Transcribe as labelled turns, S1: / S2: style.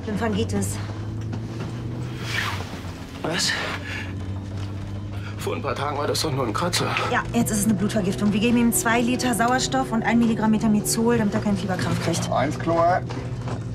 S1: Lymphangitis.
S2: Was? Vor ein paar Tagen war das doch nur ein Kratzer.
S1: Ja, jetzt ist es eine Blutvergiftung. Wir geben ihm 2 Liter Sauerstoff und 1 Milligramm Metamizol, damit er keinen Fieberkrampf kriegt.
S3: 1 Chlor.